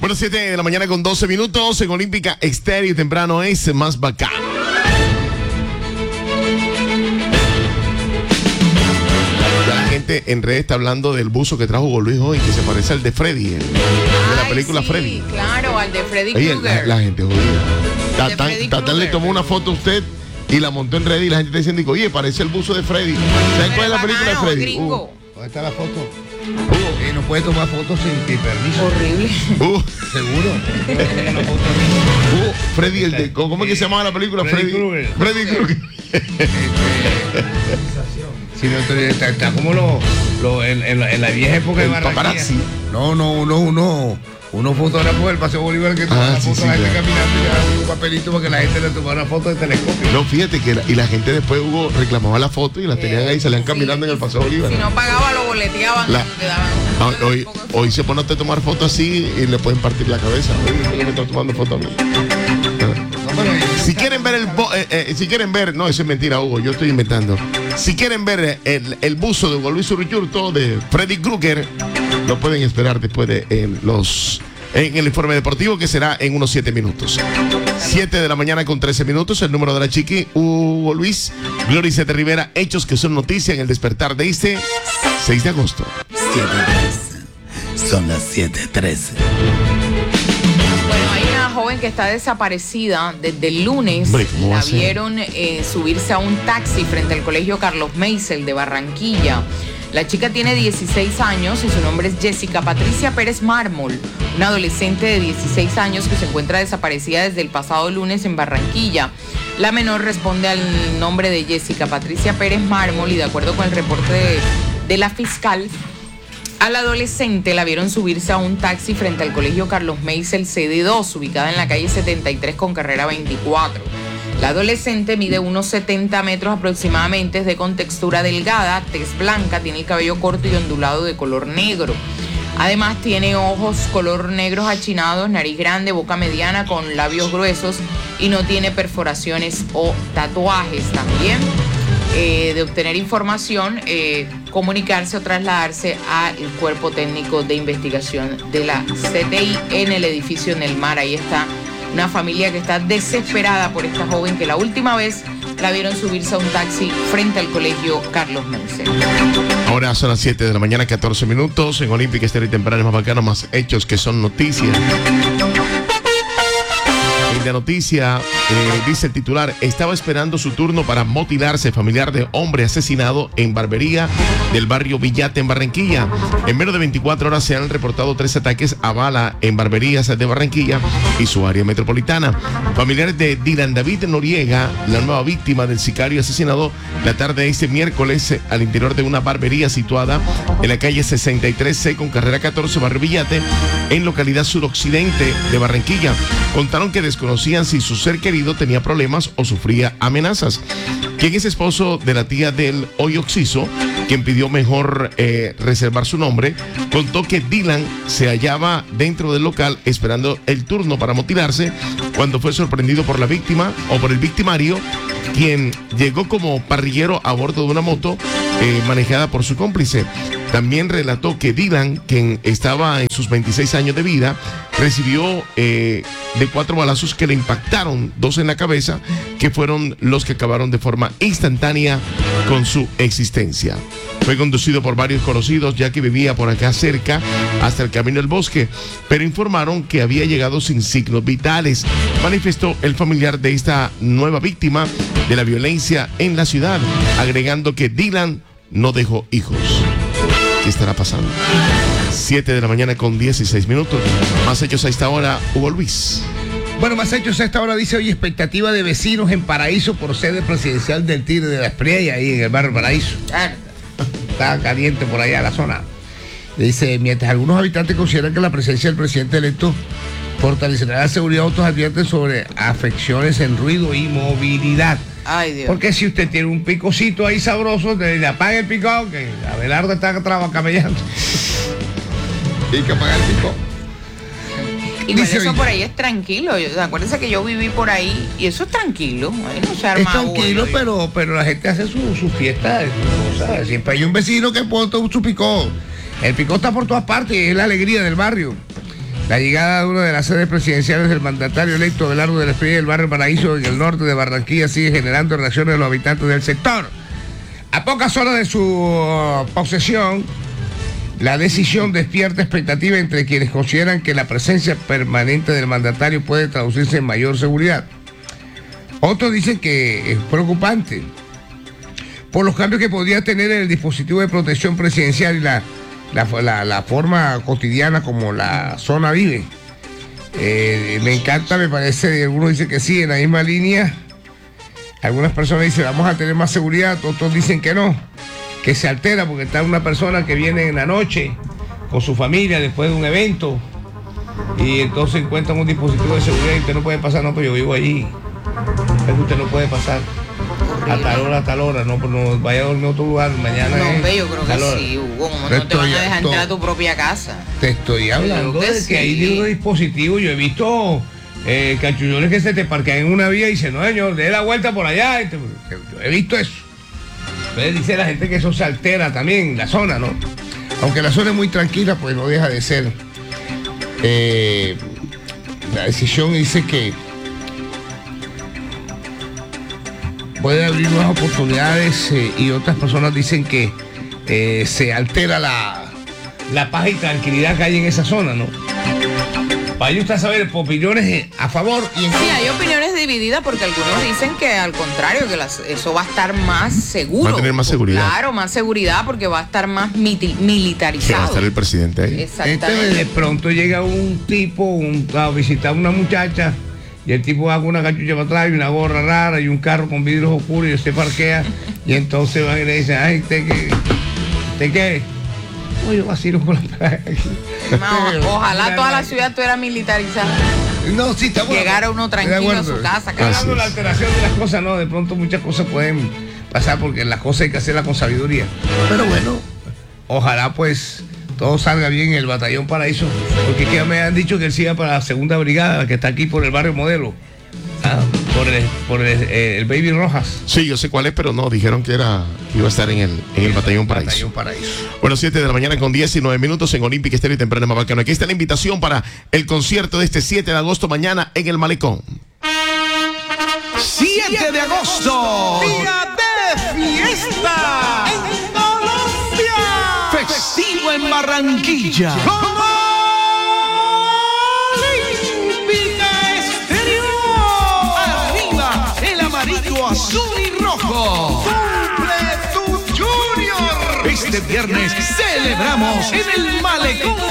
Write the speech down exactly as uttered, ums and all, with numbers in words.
Bueno, siete de la mañana con doce minutos en Olímpica Estéreo. Temprano es más bacán. La gente en redes está hablando del buzo que trajo Hugo Luis hoy, que se parece al de Freddy, el, de la película sí, Freddy. Claro, al de Freddy Oye, Krueger. La, la gente jodida. Tatán, Tatán le tomó una foto a usted y la montó en redes y la gente está diciendo, oye, parece el buzo de Freddy. ¿Saben cuál es la película de Freddy? Uh, ¿Dónde está la foto? Uh, eh, no puede tomar fotos sin sin permiso. Horrible. Uh, Seguro. uh, Freddy, el de, ¿cómo es que se llamaba la película? Freddy Freddy Krueger. Freddy Krueger. Sí, no, entonces está, está como lo, lo, en, en, la, en la vieja época de El Barranquilla. paparazzi. No, no, uno, uno, unos fotógrafos del Paseo Bolívar que toman Ah, la sí, foto sí, a la gente claro. caminando y le dan un papelito para que la gente le tomara una foto de telescopio. No, fíjate que la, y la gente después Hugo reclamaba la foto y la tenían ahí, salían Sí, caminando en el Paseo Bolívar. Si no pagaba, lo boleteaban. La- y te daban Ah, un hoy, poco de hoy se pone a usted tomar fotos así y le pueden partir la cabeza. Oye, me está tomando foto a mí. No, pero, Si quieren ver el bo- eh, eh, si quieren ver, no, eso es mentira, Hugo, yo estoy inventando. Si quieren ver el, el buzo de Hugo Luis Uruchurto de Freddy Krueger, lo pueden esperar después de en los en el informe deportivo, que será en unos siete minutos. siete de la mañana con trece minutos, el número de la chiqui, Hugo Luis, Gloria Sete Rivera, hechos que son noticia en el despertar de este seis de agosto. siete trece. Son las siete trece. Bueno, hay una joven que está desaparecida desde el lunes. Hombre, ¿cómo va La a ser? vieron eh, subirse a un taxi frente al colegio Carlos Meisel de Barranquilla. La chica tiene dieciséis años y su nombre es Jessica Patricia Pérez Mármol, una adolescente de dieciséis años que se encuentra desaparecida desde el pasado lunes en Barranquilla. La menor responde al nombre de Jessica Patricia Pérez Mármol y de acuerdo con el reporte de, de la fiscal, a la adolescente la vieron subirse a un taxi frente al colegio Carlos Meisel C D dos, ubicada en la calle setenta y tres con carrera veinticuatro. La adolescente mide unos setenta metros aproximadamente, es de contextura delgada, tez blanca, tiene el cabello corto y ondulado de color negro. Además tiene ojos color negros achinados, nariz grande, boca mediana con labios gruesos y no tiene perforaciones o tatuajes. También eh, de obtener información, eh, comunicarse o trasladarse al cuerpo técnico de investigación de la C T I en el edificio en el mar. Ahí está una familia que está desesperada por esta joven que la última vez la vieron subirse a un taxi frente al colegio Carlos Meisel. Ahora son las siete de la mañana, catorce minutos. En Olímpica Estéreo y Temprano es más bacano, más hechos que son noticias. En la noticia, eh, dice el titular, estaba esperando su turno para motilarse. Familiar de hombre asesinado en barbería del barrio Villate en Barranquilla. En menos de veinticuatro horas se han reportado tres ataques a bala en barberías de Barranquilla y su área metropolitana. Familiares de Dylan David Noriega, la nueva víctima del sicario asesinado la tarde de este miércoles eh, al interior de una barbería situada en la calle sesenta y tres C con carrera catorce, barrio Villate, en localidad suroccidente de Barranquilla. Contaron que desconocían si su ser querido tenía problemas o sufría amenazas. Quien es esposo de la tía del hoy occiso, quien pidió mejor eh, reservar su nombre, contó que Dylan se hallaba dentro del local esperando el turno para motilarse cuando fue sorprendido por la víctima o por el victimario, quien llegó como parrillero a bordo de una moto eh, manejada por su cómplice. También relató que Dylan, quien estaba en sus veintiséis años de vida, recibió eh, de cuatro balazos que le impactaron, dos en la cabeza, que fueron los que acabaron de forma instantánea con su existencia. Fue conducido por varios conocidos, ya que vivía por acá cerca, hasta el camino del bosque, pero informaron que había llegado sin signos vitales, manifestó el familiar de esta nueva víctima de la violencia en la ciudad, agregando que Dylan no dejó hijos. ¿Qué estará pasando? siete de la mañana con dieciséis minutos. Más hechos a esta hora, Hugo Luis. Bueno, más hechos a esta hora, dice hoy, expectativa de vecinos en Paraíso por sede presidencial del Tigre de la Espriella, ahí en el barrio Paraíso. Está caliente por allá la zona. Dice, mientras algunos habitantes consideran que la presencia del presidente electo fortalecerá la seguridad, otros advierten sobre afecciones en ruido y movilidad. Ay, Dios. Porque si usted tiene un picocito ahí sabroso, le, le apaga el picado, que Abelardo está trabajando camellando. Hay que apagar el picado. Y bueno, eso por ahí es tranquilo. Yo, acuérdense que yo viví por ahí y eso es tranquilo. Ahí no se arma Es tranquilo, bueno, pero, pero la gente hace su, su fiesta. Su cosa. Siempre hay un vecino que pone su picó. El picó está por todas partes y es la alegría del barrio. La llegada de una de las sedes presidenciales del mandatario electo Abelardo de la Espriella del barrio Paraíso en el norte de Barranquilla sigue generando reacciones de los habitantes del sector. A pocas horas de su posesión, la decisión despierta expectativa entre quienes consideran que la presencia permanente del mandatario puede traducirse en mayor seguridad. Otros dicen que es preocupante por los cambios que podría tener el dispositivo de protección presidencial y la, la, la, la forma cotidiana como la zona vive. Eh, me encanta, me parece, algunos dicen que sí, en la misma línea. Algunas personas dicen vamos a tener más seguridad, otros dicen que no, que se altera porque está una persona que viene en la noche con su familia después de un evento y entonces encuentran un dispositivo de seguridad y usted no puede pasar, no, pero yo vivo allí. Es que usted no puede pasar a tal hora, a tal hora, no, no vaya a dormir a otro lugar, mañana no, es hombre, yo creo que hora. sí, Hugo, ¿cómo no te van a dejar entrar a tu propia casa? Te estoy hablando que de sí. que hay unos dispositivos, yo he visto eh, cachullones que se te parquean en una vía y dicen, no señor, dé la vuelta por allá, yo he visto eso. Entonces dice la gente que eso se altera también, la zona, ¿no? Aunque la zona es muy tranquila, pues no deja de ser. Eh, la decisión dice que puede abrir nuevas oportunidades eh, y otras personas dicen que eh, se altera la, la paz y tranquilidad que hay en esa zona, ¿no? Para usted saber opiniones a favor y en Sí, hay opiniones divididas porque algunos dicen que al contrario, que las, eso va a estar más seguro. Va a tener más seguridad. Claro, más seguridad porque va a estar más miti- Que militarizado. va a estar el presidente ahí. Exactamente. Entonces de pronto llega un tipo un, a visitar a una muchacha y el tipo haga una cachucha para atrás y una gorra rara y un carro con vidrios oscuros y usted parquea y entonces van y le dicen, ay, ¿usted qué? ¿Usted qué? Oye, yo vacilo con la playa aquí. No, ojalá toda la ciudad estuviera militarizada. No, sí, está bueno. Llegara uno tranquilo a su casa. Hablando de la alteración de las cosas, no, de pronto muchas cosas pueden pasar porque las cosas hay que hacerlas con sabiduría. Pero bueno, ojalá pues todo salga bien en el Batallón Paraíso, porque que me han dicho que él siga para la segunda brigada, la que está aquí por el barrio Modelo, ah, por el, por el, eh, el Baby Rojas. Sí, yo sé cuál es, pero no, dijeron que era que iba a estar en el, en el Batallón Paraíso. Batallón Paraíso. Bueno, siete de la mañana con diecinueve minutos en Olímpica Estéreo y Temprano Mabacano. Aquí está la invitación para el concierto de este siete de agosto mañana en el Malecón. siete de agosto, día de fiesta en Colombia. Festivo en Barranquilla. Olímpica Estéreo. Arriba el amarillo, azul y rojo. Cumple tu Junior. Este viernes celebramos en el Malecón